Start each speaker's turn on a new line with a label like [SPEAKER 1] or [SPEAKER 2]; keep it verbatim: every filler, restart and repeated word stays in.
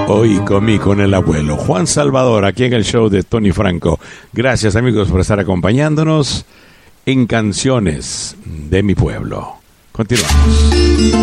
[SPEAKER 1] Hoy comí con el abuelo Juan Salvador, aquí en el show de Tony Franco. Gracias, amigos, por estar acompañándonos en Canciones de mi Pueblo. Continuamos.